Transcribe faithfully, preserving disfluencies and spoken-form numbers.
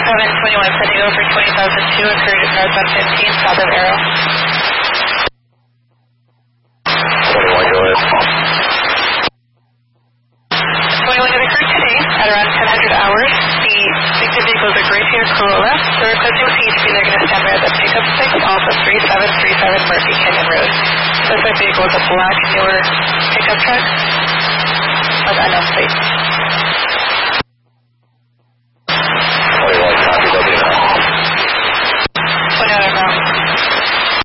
seven twenty-one San Diego for twenty thousand two occurred at northbound fifteen south of Arrow. twenty-one, go ahead. twenty-one had occurred today at around ten hundred hours. The victim vehicle is a Great Tier Corolla. The requesting C H P, they're going to stand by at the pickup six, also three seven three seven Murphy Canyon Road. Suspect vehicle is a black, newer pickup truck.